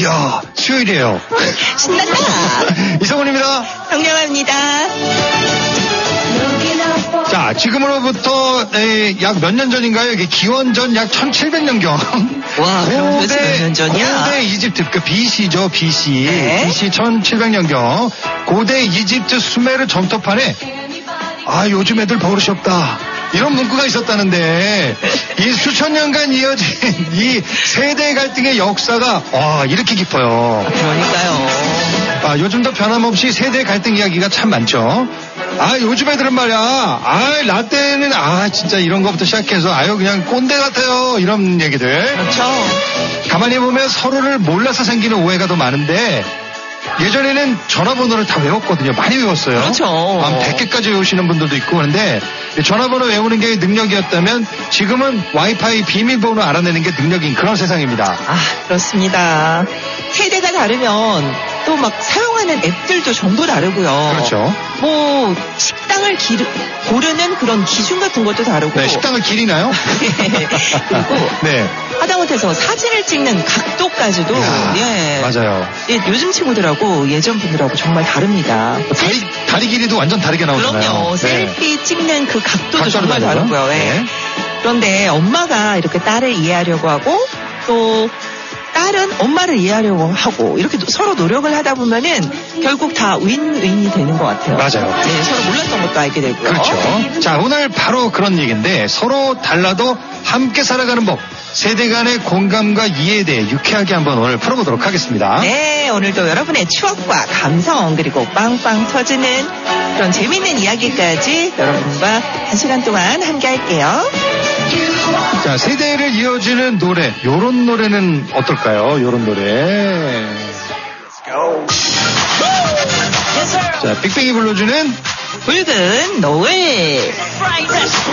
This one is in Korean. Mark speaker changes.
Speaker 1: 이야, 수요일이에요.
Speaker 2: 신난다.
Speaker 1: 이성훈입니다.
Speaker 2: 정량합니다.
Speaker 1: 자, 지금으로부터 약 몇 년 전인가요? 이게 기원전 약 1700년경.
Speaker 2: 와, 그럼 도대체 몇 년 전이야?
Speaker 1: 고대 이집트, 그 BC죠, BC.
Speaker 2: 네.
Speaker 1: BC 1700년경. 고대 이집트 수메르 점토판에 요즘 애들 버릇이 없다. 이런 문구가 있었다는데 이 수천 년간 이어진 이 세대 갈등의 역사가 이렇게 깊어요.
Speaker 2: 그러니까요.
Speaker 1: 요즘도 변함없이 세대 갈등 이야기가 참 많죠. 요즘 애들은 말이야. 나 때는 진짜 이런 것부터 시작해서 그냥 꼰대 같아요. 이런 얘기들.
Speaker 2: 그렇죠.
Speaker 1: 가만히 보면 서로를 몰라서 생기는 오해가 더 많은데 예전에는 전화번호를 다 외웠거든요. 많이 외웠어요.
Speaker 2: 그렇죠.
Speaker 1: 100개까지 외우시는 분들도 있고 그런데 전화번호 외우는 게 능력이었다면 지금은 와이파이 비밀번호 알아내는 게 능력인 그런 세상입니다.
Speaker 2: 그렇습니다. 세대가 다르면 또 막 사용하는 앱들도 전부 다르고요.
Speaker 1: 그렇죠.
Speaker 2: 뭐 식당을 고르는 그런 기준 같은 것도 다르고.
Speaker 1: 네, 식당을 기리나요?
Speaker 2: 그리고
Speaker 1: 네.
Speaker 2: 하다못해서 사진을 찍는 각도까지도
Speaker 1: 맞아요.
Speaker 2: 요즘 친구들하고 예전 분들하고 정말 다릅니다.
Speaker 1: 다리 길이도 완전 다르게 나오잖아요.
Speaker 2: 그럼요.
Speaker 1: 네.
Speaker 2: 셀피 찍는 그 각도도 정말
Speaker 1: 다르고요.
Speaker 2: 다르고요.
Speaker 1: 네.
Speaker 2: 그런데 엄마가 이렇게 딸을 이해하려고 하고 또 딸은 엄마를 이해하려고 하고 이렇게 서로 노력을 하다 보면은 결국 다 윈윈이 되는 것 같아요.
Speaker 1: 맞아요.
Speaker 2: 네, 서로 몰랐던 것도 알게 되고요.
Speaker 1: 그렇죠. 자, 오늘 바로 그런 얘기인데 서로 달라도 함께 살아가는 법. 세대 간의 공감과 이해에 대해 유쾌하게 한번 오늘 풀어보도록 하겠습니다.
Speaker 2: 네, 오늘도 여러분의 추억과 감성 그리고 빵빵 터지는 그런 재밌는 이야기까지 여러분과 1시간 동안 함께 할게요.
Speaker 1: 자, 세대를 이어주는 노래. 요런 노래는 어떨까요? 요런 노래. 자, 빅뱅이 불러주는
Speaker 2: 붉은 노을.